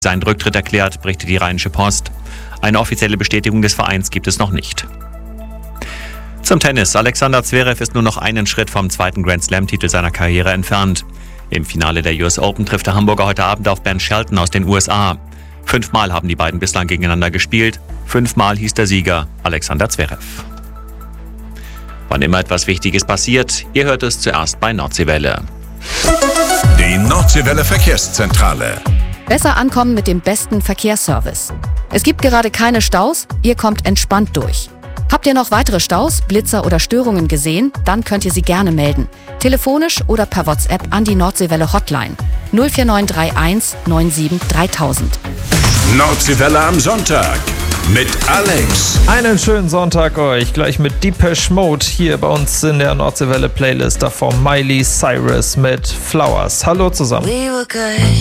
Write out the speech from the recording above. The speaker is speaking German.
seinen Rücktritt erklärt, berichtet die Rheinische Post. Eine offizielle Bestätigung des Vereins gibt es noch nicht. Zum Tennis. Alexander Zverev ist nur noch einen Schritt vom zweiten Grand-Slam-Titel seiner Karriere entfernt. Im Finale der US Open trifft der Hamburger heute Abend auf Ben Shelton aus den USA. 5-mal haben die beiden bislang gegeneinander gespielt. 5-mal hieß der Sieger Alexander Zverev. Wann immer etwas Wichtiges passiert, ihr hört es zuerst bei Nordseewelle. Die Nordseewelle Verkehrszentrale. Besser ankommen mit dem besten Verkehrsservice. Es gibt gerade keine Staus, ihr kommt entspannt durch. Habt ihr noch weitere Staus, Blitzer oder Störungen gesehen? Dann könnt ihr sie gerne melden. Telefonisch oder per WhatsApp an die Nordseewelle Hotline 04931 97 3000. Nordseewelle am Sonntag mit Alex. Einen schönen Sonntag euch, gleich mit Depeche Mode hier bei uns in der Nordseewelle Playlist. Davor Miley Cyrus mit Flowers. Hallo zusammen.